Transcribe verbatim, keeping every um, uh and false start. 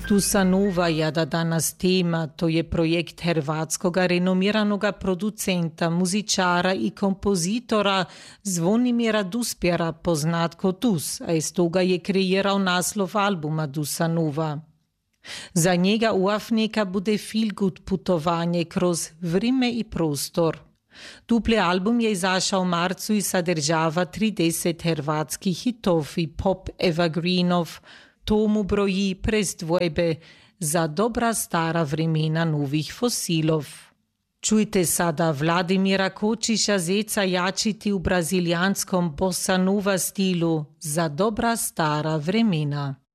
Tusa nova jada danas tema, to je projekt hrvatskoga renomiranog producenta, muzičara i kompozitora Zvonimira Duspjera, poznat kao Tus, a iz toga je kreirao naslov albuma Tusa nova. Za njega uafnika bude feel-good putovanje kroz vrime i prostor. Dupli album je izašao u marcu i sadržava trideset hrvatskih hitov i pop evergreenov. To mu broji prezdvojbe za dobra stara vremena novih fosilov. Čujte sada Vladimira Kočiša Zeca jačiti u brazilijanskom bossa nova stilu za dobra stara vremena.